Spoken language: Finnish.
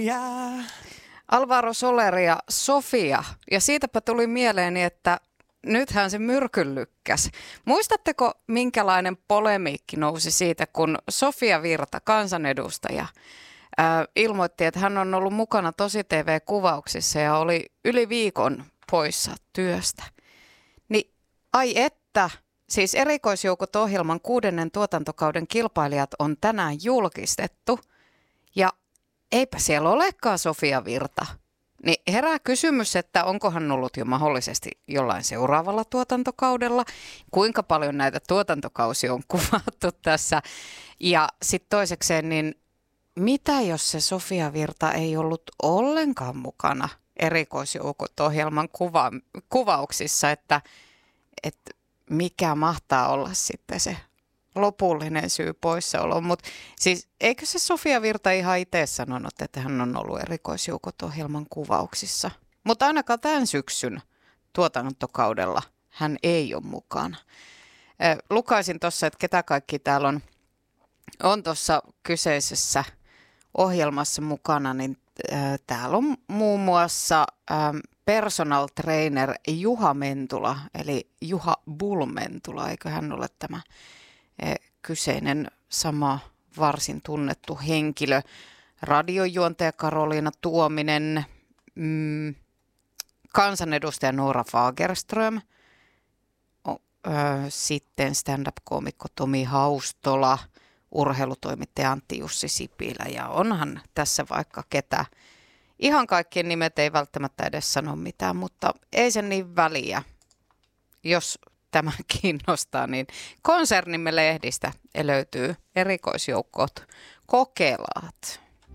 Alvaro Soler ja Sofia. Ja siitäpä tuli mieleeni, että nythän se myrkyn lykkäs. Muistatteko, minkälainen polemiikki nousi siitä, kun Sofia Virta, kansanedustaja, ilmoitti, että hän on ollut mukana Tosi-TV-kuvauksissa ja oli yli viikon poissa työstä. Niin ai että, siis erikoisjoukot-ohjelman 6. tuotantokauden kilpailijat on tänään julkistettu ja eipä siellä olekaan Sofia Virta. Niin herää kysymys, että onkohan ollut jo mahdollisesti jollain seuraavalla tuotantokaudella, kuinka paljon näitä tuotantokausia on kuvattu tässä. Ja sitten toisekseen, niin mitä jos se Sofia Virta ei ollut ollenkaan mukana erikoisjoukot-ohjelman kuvauksissa, että mikä mahtaa olla sitten se lopullinen syy poissaoloon. Mutta siis eikö se Sofia Virta ihan itse sanonut, että hän on ollut erikoisjoukot-ohjelman kuvauksissa? Mutta ainakaan tämän syksyn tuotantokaudella hän ei ole mukana. Lukaisin tuossa, että ketä kaikki täällä on tuossa kyseisessä ohjelmassa mukana, niin täällä on muun muassa personal trainer Juha Mentula, eli Juha Bull-Mentula, eikö hän ole tämä kyseinen sama varsin tunnettu henkilö. Radiojuontaja Karoliina Tuominen, kansanedustaja Noora Fagerström, sitten stand-up-koomikko Tomi Haustola, urheilutoimittaja Antti Jussi Sipilä ja onhan tässä vaikka ketä. Ihan kaikkien nimet ei välttämättä edes sano mitään, mutta ei se niin väliä. Jos tämä kiinnostaa, niin konsernimme lehdistä löytyy erikoisjoukot kokelaat.